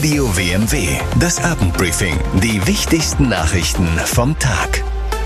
Radio WMW, das Abendbriefing. Die wichtigsten Nachrichten vom Tag.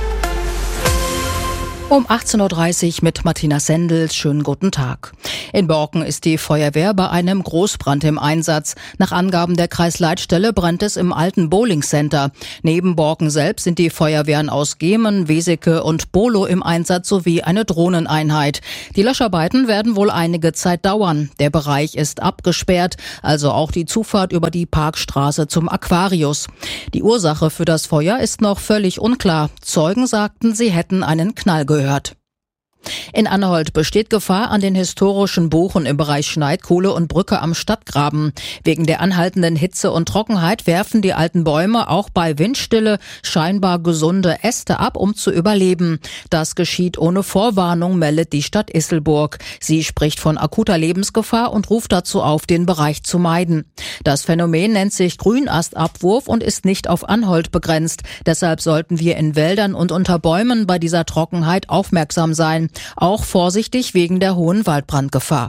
Um 18.30 Uhr mit Martina Sendel. Schönen guten Tag. In Borken ist die Feuerwehr bei einem Großbrand im Einsatz. Nach Angaben der Kreisleitstelle brennt es im alten Bowling-Center. Neben Borken selbst sind die Feuerwehren aus Gemen, Weseke und Bolo im Einsatz sowie eine Drohneneinheit. Die Löscharbeiten werden wohl einige Zeit dauern. Der Bereich ist abgesperrt, also auch die Zufahrt über die Parkstraße zum Aquarius. Die Ursache für das Feuer ist noch völlig unklar. Zeugen sagten, sie hätten einen Knall gehört. In Anholt besteht Gefahr an den historischen Buchen im Bereich Schneidkohle und Brücke am Stadtgraben. Wegen der anhaltenden Hitze und Trockenheit werfen die alten Bäume auch bei Windstille scheinbar gesunde Äste ab, um zu überleben. Das geschieht ohne Vorwarnung, meldet die Stadt Isselburg. Sie spricht von akuter Lebensgefahr und ruft dazu auf, den Bereich zu meiden. Das Phänomen nennt sich Grünastabwurf und ist nicht auf Anholt begrenzt. Deshalb sollten wir in Wäldern und unter Bäumen bei dieser Trockenheit aufmerksam sein. Auch vorsichtig wegen der hohen Waldbrandgefahr.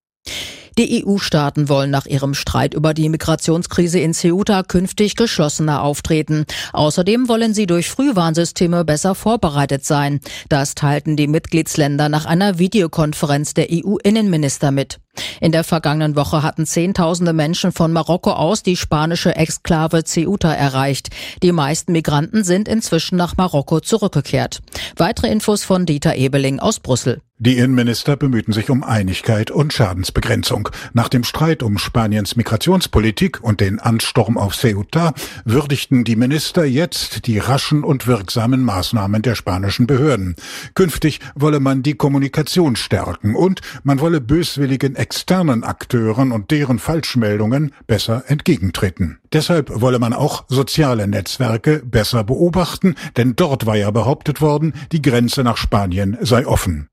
Die EU-Staaten wollen nach ihrem Streit über die Migrationskrise in Ceuta künftig geschlossener auftreten. Außerdem wollen sie durch Frühwarnsysteme besser vorbereitet sein. Das teilten die Mitgliedsländer nach einer Videokonferenz der EU-Innenminister mit. In der vergangenen Woche hatten Zehntausende Menschen von Marokko aus die spanische Exklave Ceuta erreicht. Die meisten Migranten sind inzwischen nach Marokko zurückgekehrt. Weitere Infos von Dieter Ebeling aus Brüssel. Die Innenminister bemühten sich um Einigkeit und Schadensbegrenzung. Nach dem Streit um Spaniens Migrationspolitik und den Ansturm auf Ceuta würdigten die Minister jetzt die raschen und wirksamen Maßnahmen der spanischen Behörden. Künftig wolle man die Kommunikation stärken und man wolle böswilligen externen Akteuren und deren Falschmeldungen besser entgegentreten. Deshalb wolle man auch soziale Netzwerke besser beobachten, denn dort war ja behauptet worden, die Grenze nach Spanien sei offen.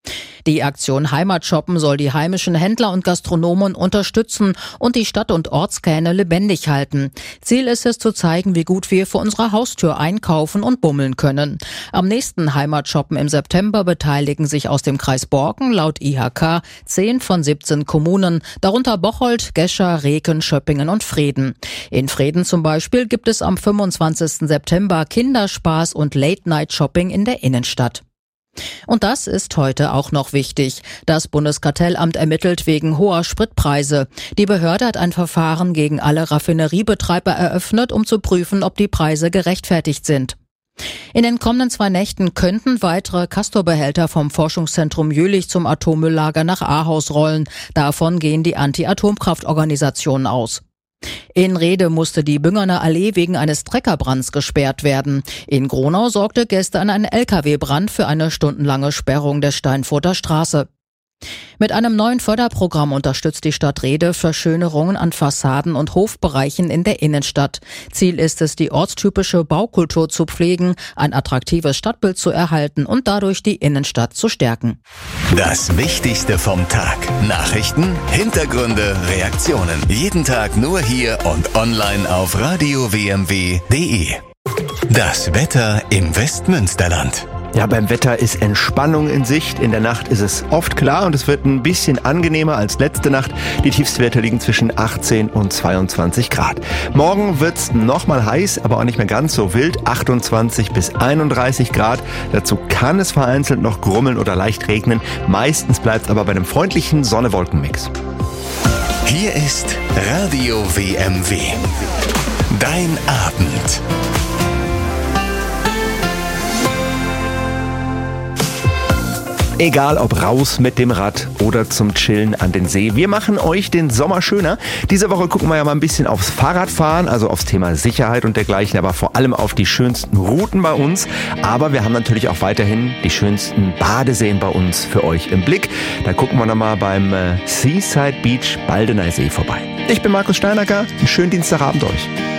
Die Aktion Heimatshoppen soll die heimischen Händler und Gastronomen unterstützen und die Stadt- und Ortskerne lebendig halten. Ziel ist es, zu zeigen, wie gut wir vor unserer Haustür einkaufen und bummeln können. Am nächsten Heimatshoppen im September beteiligen sich aus dem Kreis Borken laut IHK 10 von 17 Kommunen, darunter Bocholt, Gescher, Reken, Schöppingen und Vreden. In Vreden zum Beispiel gibt es am 25. September Kinderspaß und Late-Night-Shopping in der Innenstadt. Und das ist heute auch noch wichtig. Das Bundeskartellamt ermittelt wegen hoher Spritpreise. Die Behörde hat ein Verfahren gegen alle Raffineriebetreiber eröffnet, um zu prüfen, ob die Preise gerechtfertigt sind. In den kommenden 2 Nächten könnten weitere Castor-Behälter vom Forschungszentrum Jülich zum Atommülllager nach Ahaus rollen. Davon gehen die Anti-Atomkraft-Organisationen aus. In Rhede musste die Büngerner Allee wegen eines Treckerbrands gesperrt werden. In Gronau sorgte gestern ein LKW-Brand für eine stundenlange Sperrung der Steinfurter Straße. Mit einem neuen Förderprogramm unterstützt die Stadt Rhede Verschönerungen an Fassaden und Hofbereichen in der Innenstadt. Ziel ist es, die ortstypische Baukultur zu pflegen, ein attraktives Stadtbild zu erhalten und dadurch die Innenstadt zu stärken. Das Wichtigste vom Tag. Nachrichten, Hintergründe, Reaktionen. Jeden Tag nur hier und online auf radiowmw.de. Das Wetter im Westmünsterland. Ja, beim Wetter ist Entspannung in Sicht. In der Nacht ist es oft klar und es wird ein bisschen angenehmer als letzte Nacht. Die Tiefstwerte liegen zwischen 18 und 22 Grad. Morgen wird's nochmal heiß, aber auch nicht mehr ganz so wild. 28 bis 31 Grad. Dazu kann es vereinzelt noch grummeln oder leicht regnen. Meistens bleibt aber bei einem freundlichen Sonne-Wolken-Mix. Hier ist Radio WMW. Dein Abend. Egal ob raus mit dem Rad oder zum Chillen an den See. Wir machen euch den Sommer schöner. Diese Woche gucken wir ja mal ein bisschen aufs Fahrradfahren, also aufs Thema Sicherheit und dergleichen, aber vor allem auf die schönsten Routen bei uns. Aber wir haben natürlich auch weiterhin die schönsten Badeseen bei uns für euch im Blick. Da gucken wir nochmal beim Seaside Beach Baldeneysee vorbei. Ich bin Markus Steinacker. Einen schönen Dienstagabend euch.